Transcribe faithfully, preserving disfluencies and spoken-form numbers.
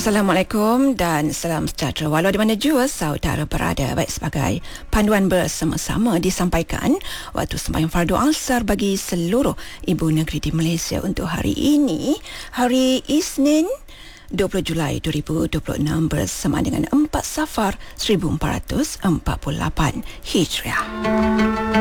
Assalamualaikum dan salam sejahtera walau di mana jua saudara berada. Baik, sebagai panduan bersama-sama disampaikan waktu sembahyang fardu asar bagi seluruh ibu negeri di Malaysia untuk hari ini, hari Isnin dua puluh Julai dua ribu dua puluh enam bersama dengan empat Safar seribu empat ratus empat puluh lapan Hijriah.